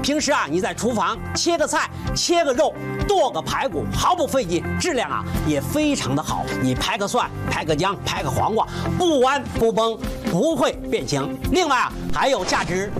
平时啊，你在厨房切个菜、切个肉、剁个排骨，毫不费劲，质量啊也非常的好。你拍个蒜、拍个姜、拍个黄瓜，不弯不崩，不会变形。另外啊，还有价值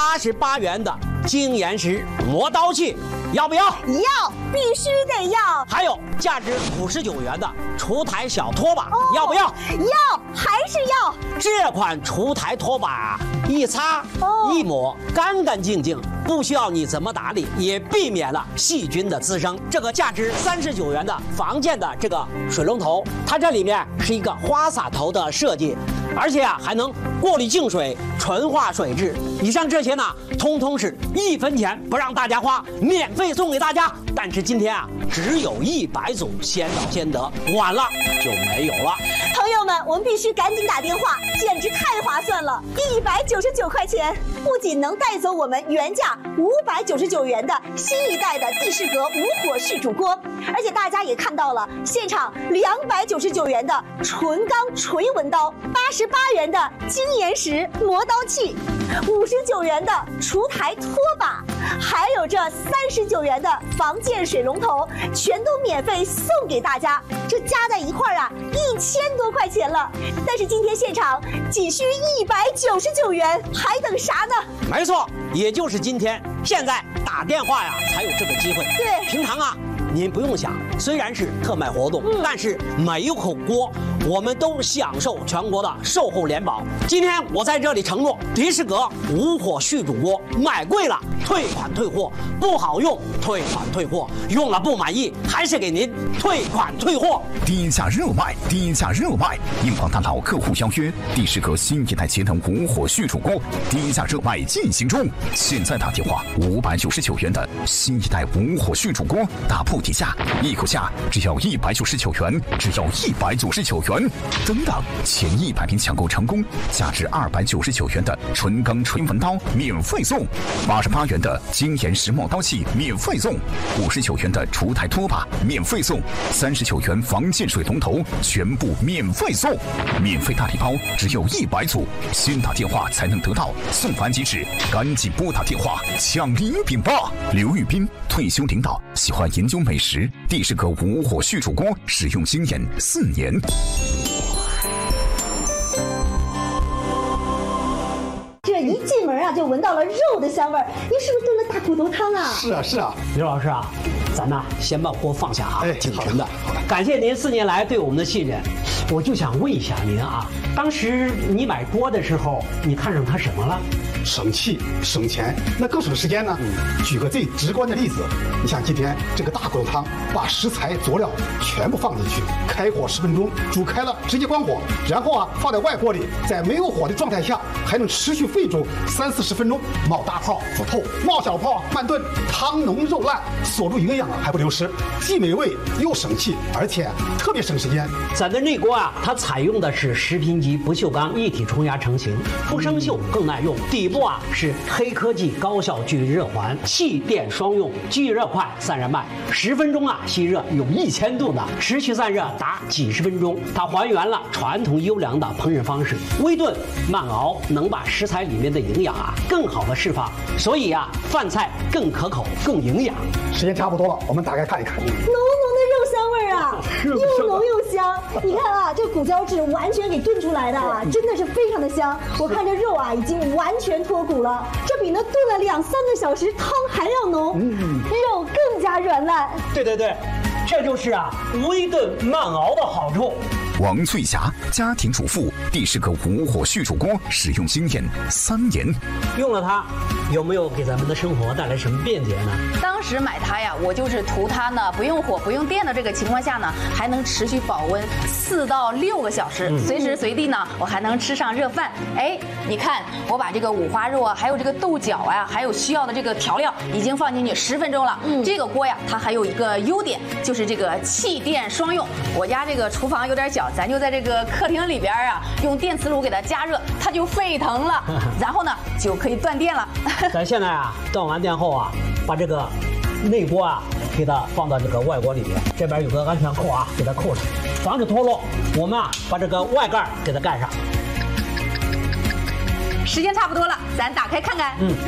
88元的精研石磨刀器，要不要？ 要，必须得要。 还有价值59元的厨台小拖把，要不要？ 要，还是要。 这款厨台拖把啊，一擦一抹干干净净，不需要你怎么打理，也避免了细菌的滋生。这个价值39元的房建的这个水龙头，它这里面是一个花洒头的设计，而且啊还能过滤净水、纯化水质。以上这些呢，通通是1分钱不让大家花，免费送给大家。但是今天啊，只有100组，先到先得，晚了就没有了。 朋友们，我们必须赶紧打电话，简直太划算了！199块钱，不仅能带走我们原价599元的新一代的帝释阁无火续煮锅，而且大家也看到了，现场299元的纯钢锤纹刀，88元的精研石磨刀器，59元的厨台拖把，还有这39元的房建水龙头，全都免费送给大家。这加在一块儿啊，1000多块钱了。但是今天现场仅需199元，还等啥呢？ 没错，也就是今天，现在打电话呀才有这个机会。 对， 平常啊，您不用想，虽然是特卖活动，但是每一口锅我们都享受全国的售后联保。今天我在这里承诺，迪士格无火续煮锅买贵了退款退货，不好用退款退货，用了不满意还是给您退款退货。 低价热卖，低价热卖！硬广大佬客户邀约，迪士格新一代节能无火续煮锅低价热卖进行中，现在打电话599元的新一代无火续煮锅，打破底价，一口价只要199元，只要199元。等等，前100名抢购成功，价值299元的纯钢锤纹刀免费送，88元的精研石磨刀器免费送，59元的厨台拖把免费送，39元房建水龙头全部免费送，免费大礼包只有100组，先打电话才能得到，送完即止，赶紧拨打电话抢礼品吧！刘玉斌，退休领导，喜欢研究美食，帝释阁无火续煮锅使用经验4年。 这一进门啊，就闻到了肉的香味儿。你是不是炖的大骨头汤啊？ 是啊，是啊。 刘老师啊，咱呢先把锅放下啊，挺沉的。 好的。 感谢您4年来对我们的信任，我就想问一下您啊，当时你买锅的时候，你看上它什么了？ 省气省钱，那更省时间呢。举个最直观的例子，你像今天这个大骨头汤，把食材佐料全部放进去，开火10分钟，煮开了直接关火，然后啊放在外锅里，在没有火的状态下，还能持续沸煮30-40分钟，冒大泡不透，冒小泡慢炖，汤浓肉烂，锁住营养还不流失，既美味又省气，而且特别省时间。 咱的这锅啊，它采用的是10频级不锈钢一体冲压成型，不生锈更耐用。底部啊是黑科技高效聚热环，气电双用，聚热快，散热慢，10分钟啊吸热有1000度的，持续散热达几十分钟。它还原了传统优良的烹饪方式，微炖慢熬，能把食材里面的营养啊更好的释放，所以啊饭菜更可口更营养。 时间差不多了，我们打开看一看。 浓浓的肉香味儿啊，又浓又香。你看啊，这骨胶质完全给炖出来的啊，真的是非常的香。我看这肉啊已经完全脱骨了，这比那炖了2-3个小时汤还要浓，肉更加软烂。 对，这就是啊微炖慢熬的好处。 王翠霞，家庭主妇，帝释阁无火续煮锅使用经验3年。 用了它，有没有给咱们的生活带来什么便捷呢？ 当时买它呀，我就是图它呢不用火不用电的这个情况下呢，还能持续保温4到6个小时，随时随地呢我还能吃上热饭。哎，你看我把这个五花肉啊，还有这个豆角啊，还有需要的这个调料已经放进去10分钟了。这个锅呀，它还有一个优点，就是这个气电双用。我家这个厨房有点小，咱就在这个客厅里边啊，用电磁炉给它加热，它就沸腾了，然后呢就可以断电了。 咱现在啊，断完电后啊，把这个内锅啊给它放到这个外锅里面，这边有个安全扣啊，给它扣上，防止脱落。我们啊把这个外盖给它盖上。 时间差不多了，咱打开看看。